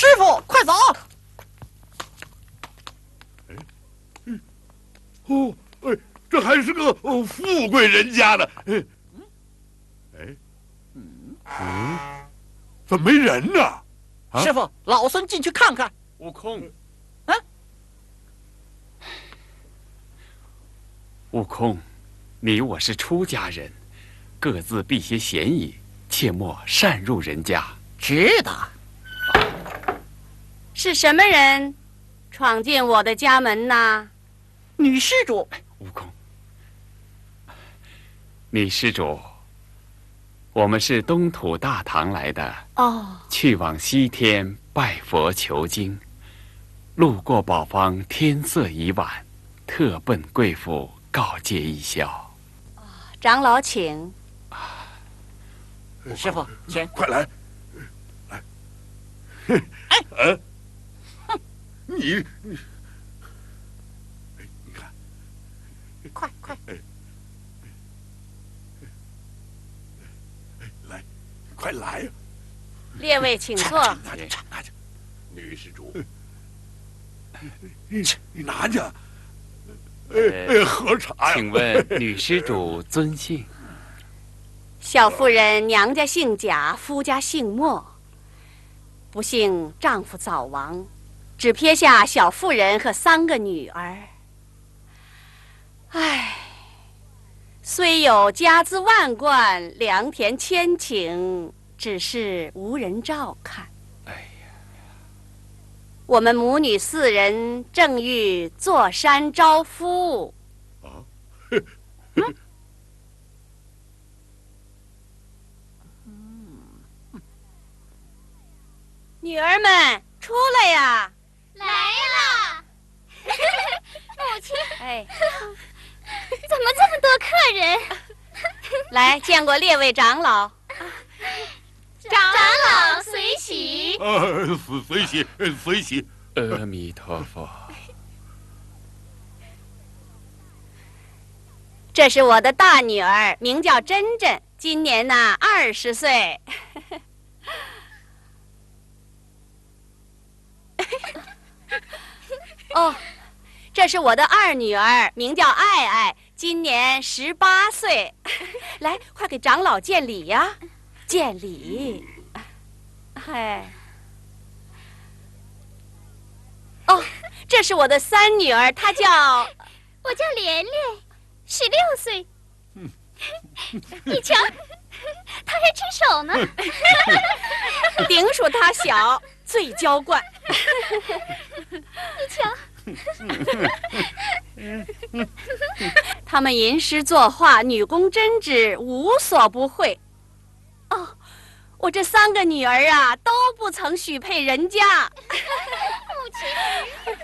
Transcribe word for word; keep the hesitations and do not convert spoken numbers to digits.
师傅，快走！ 哎，嗯，哦，哎，这还是个哦富贵人家呢。哎，哎，嗯嗯，怎么没人呢？ 啊、师傅，老孙进去看看。 悟空， 啊， 悟空，你我是出家人，各自避些嫌疑，切莫擅入人家。 知道。 是什么人闯进我的家门呐？ 女施主。 悟空，女施主，我们是东土大唐来的， 哦， 去往西天拜佛求经，路过宝方，天色已晚，特奔贵府告诫一宵。 长老请。 师傅，请快来，来。 哎， 呃，你你，哎，你看， 快快， 哎，哎，来，快来呀！ 列位请坐。 拿着，拿着，女施主，你你拿着。哎哎，喝茶呀！ 请问女施主尊姓？ 小妇人娘家姓贾，夫家姓莫。不幸丈夫早亡，只撇下小妇人和三个女儿。唉，虽有家资万贯，良田千顷，只是无人照看。 哎呀， 我们母女四人正欲坐山招夫。 啊， 女儿们出来呀！ 来了，母亲。 哎， 怎么这么多客人？ 来，见过列位长老。 长老随喜。 呃，随随喜，随喜。 阿弥陀佛。 这是我的大女儿，名叫珍珍，今年呢二十岁。哦，这是我的二女儿，名叫爱爱，今年十八岁。来，快给长老见礼呀！见礼。嗨。哦，这是我的三女儿，她叫…… 我叫莲莲，十六岁。你瞧，她还吃手呢。 顶属她小，最娇惯。 你瞧。 他们吟诗作画，女工针织，无所不会。哦，我这三个女儿啊，都不曾许配人家。 母亲，